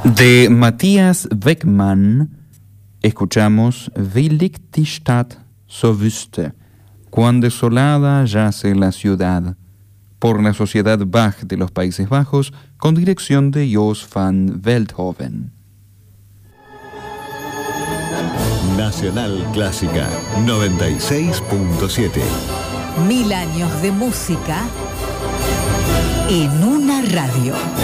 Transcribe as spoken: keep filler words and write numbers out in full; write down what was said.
De Matthias Beckmann escuchamos Wie liegt die Stadt so wüste, cuán desolada yace la ciudad, por la Sociedad Bach de los Países Bajos, con dirección de Jos van Veldhoven. Nacional Clásica noventa y seis punto siete. Mil años de música en una radio.